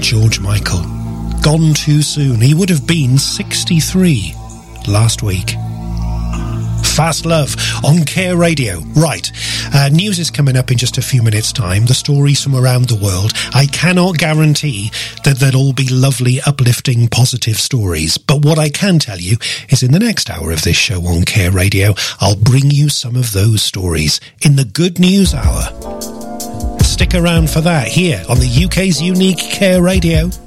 George Michael. Gone too soon. He would have been 63 last week. Fast Love on Care Radio. Right, news is coming up in just a few minutes' time. The stories from around the world. I cannot guarantee that they'll all be lovely, uplifting, positive stories. But what I can tell you is in the next hour of this show on Care Radio, I'll bring you some of those stories in the Good News Hour. Stick around for that here on the UK's unique Care Radio.